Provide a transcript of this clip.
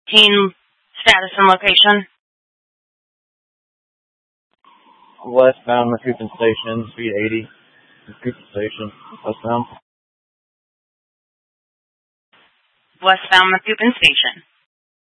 Team status and location. Westbound Macoupin Station, speed 80. Macoupin Station, westbound. Westbound Macoupin Station.